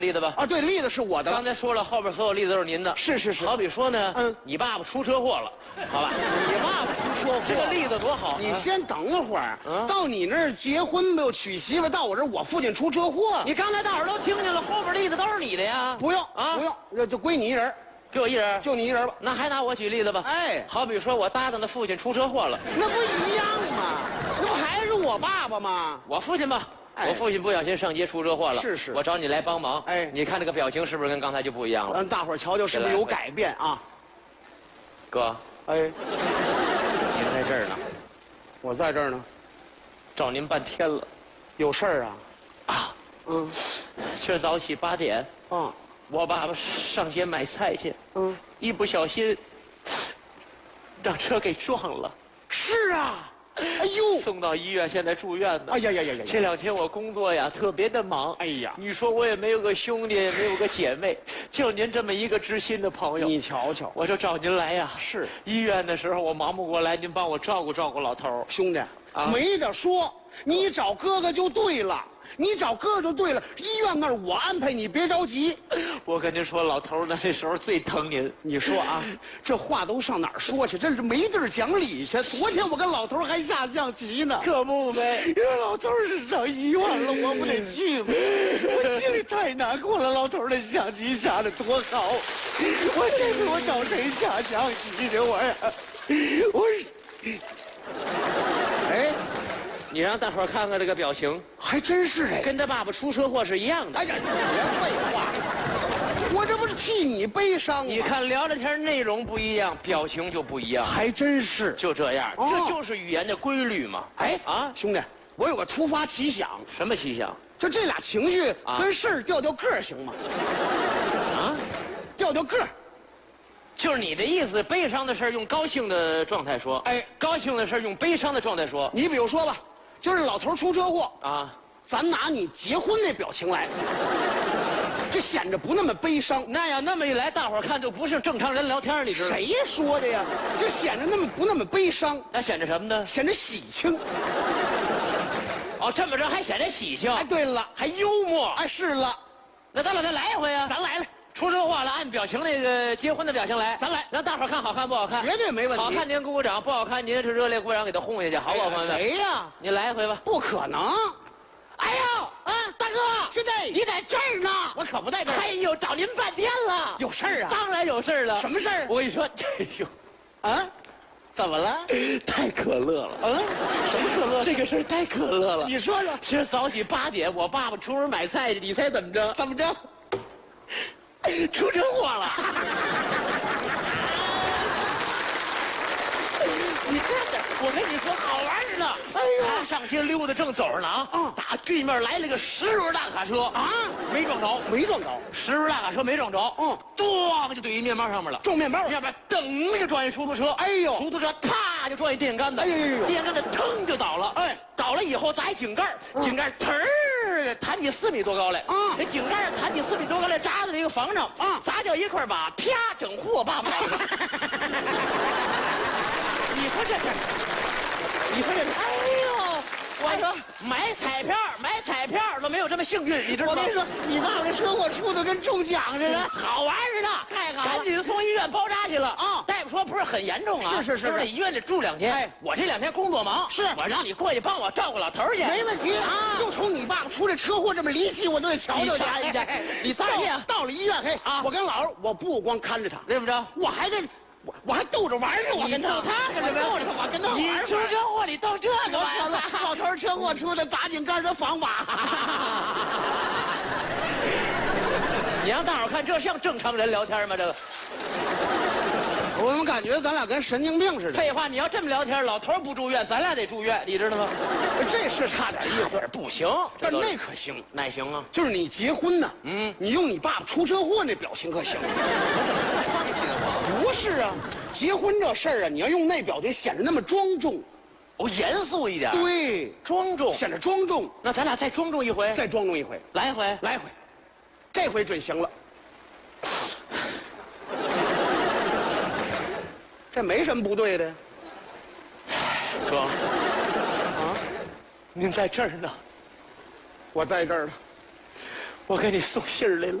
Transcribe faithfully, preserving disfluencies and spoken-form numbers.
例子吧？ 啊，对，例子是我的。 刚才说了，后边所有例子都是您的。 是是是。 好比说呢， 嗯， 你爸爸出车祸了，好吧？ 你爸爸出车祸， 这个例子多好。 你先等会儿， 嗯， 到你那儿结婚没有娶媳妇，到我这儿我父亲出车祸。 你刚才大伙儿都听见了，后边例子都是你的呀。 不用啊， 不用，这就归你一人， 给我一人， 就你一人吧。 那还拿我举例子吧？ 哎， 好比说我搭档的父亲出车祸了， 那不一样吗？那不还是我爸爸吗？ 我父亲吧。 哎、 我父亲不小心上街出车祸了， 是是， 我找你来帮忙。哎，你看这个表情是不是跟刚才就不一样了？ 让大伙儿瞧瞧是不是有改变啊？ 哥， 哎， 您在这儿呢， 我在这儿呢， 找您半天了， 有事儿啊？ 啊， 嗯， 今儿早起八点， 啊， 我爸爸上街买菜去， 嗯， 一不小心让车给撞了。 是啊。哎呦， 送到医院，现在住院呢。 哎呀呀呀呀！ 这两天我工作呀特别的忙。 哎呀， 你说我也没有个兄弟，也没有个姐妹，就您这么一个知心的朋友。 你瞧瞧， 我就找您来呀。 是， 医院的时候我忙不过来，您帮我照顾照顾老头。 兄弟，啊，没得说，你找哥哥就对了。你找哥哥就对了，医院那儿我安排你，别着急。 我跟您说，老头呢这时候最疼您。 你说啊，这话都上哪儿说去？真是没地儿讲理去。昨天我跟老头还下象棋呢， 可不呗。 因为老头是上医院了，我不得去吗？我心里太难过了。老头的象棋下的多好，我这回我找谁下象棋去？我呀，我是，哎。 你让大伙儿看看这个表情， 还真是哎， 跟他爸爸出车祸是一样的。 哎呀，别废话，我这不是替你悲伤吗？ 你看聊聊天内容不一样，表情就不一样。 还真是， 就这样， 哦、 这就是语言的规律嘛。 哎啊， 兄弟，我有个突发奇想。 什么奇想？ 就这俩情绪跟事儿调调个儿行吗？ 啊， 调调个儿。 就是你的意思，悲伤的事儿用高兴的状态说，哎，高兴的事儿用悲伤的状态说。 你比如说吧。就是老头出车祸啊， 咱拿你结婚那表情来，这显着不那么悲伤。 那样那么一来，大伙儿看就不是正常人聊天，你知道？ 谁说的呀？就显着那么不那么悲伤。 那显着什么呢？ 显着喜庆。 哦，这么着还显着喜庆。 哎，对了， 还幽默。 哎，是了， 那咱俩再来一回啊！ 咱来了。 出车祸了，按表情那个结婚的表情来， 咱来， 让大伙儿看好看不好看？ 绝对没问题。 好看您鼓鼓掌，不好看您是热烈鼓掌给他轰下去，好不好，朋友们？ 谁呀？ 你来一回吧。 不可能！ 哎呦，啊，大哥， 现在你在这儿呢？ 我可不在这儿。 哎呦，找您半天了， 有事儿啊？ 当然有事儿了。 什么事儿？ 我跟你说，哎呦， 啊，怎么了？ 太可乐了。 嗯，什么可乐？ 这个事儿太可乐了。 你说说。 今儿早起八点，我爸爸出门买菜去，你猜怎么着？ 怎么着？ 出车祸了！你真的，我跟你说，好玩着呢。哎呦，他上街溜达，正走着呢啊！啊，打对面来了个十轮大卡车啊，没撞着， 没撞着， 十轮大卡车没撞着，嗯，咣就怼一面包上面了， 撞面包， 要不然噔就撞一出租车， 哎呦， 出租车啪就撞一电杆子， 哎呦， 电杆子腾就倒了，哎，倒了以后砸一井盖，井盖腾儿弹起四米多高来，啊，这井盖弹起四米多高来，扎在这个房上，啊，砸掉一块把，啪，整户我爸爸倒了。你说这是，你说这是，哎呦！我说买彩票，买彩票都没有这么幸运，你知道吗？ 我跟你说，你爸爸这车祸出的跟中奖似的， 好玩似的， 太好了！ 赶紧送医院包扎去了啊！大夫说不是很严重啊， 是是是， 就是在医院里住两天。哎，我这两天工作忙， 是我让你过去帮我照顾老头去， 没问题啊！就冲你爸爸出这车祸这么离奇，我都得瞧瞧去。 哎哎，你当然到了医院，嘿啊，我跟老儿，我不光看着他， 对不着， 我还得。我我还逗着玩呢，我跟他， 他跟着逗着他，我跟他玩。 你出车祸，你逗这个玩意儿？ 老头车祸出的，打井盖的防把。 你让大伙看，这像正常人聊天吗？这个， 我怎么感觉咱俩跟神经病似的？ 废话，你要这么聊天，老头不住院，咱俩得住院，你知道吗？ 这是差点意思， 不行， 但那可行， 哪行啊？ 就是你结婚呢，嗯，你用你爸爸出车祸那表情可行。 我怎么那么丧气呢？ 不是啊，结婚这事儿啊，你要用那表情显得那么庄重， 哦，严肃一点。 对， 庄重， 显得庄重。 那咱俩再庄重一回， 再庄重一回， 来一回， 来一回，这回准行了。这没什么不对的。 哥， 啊， 您在这儿呢， 我在这儿呢。 我给你送信儿来了。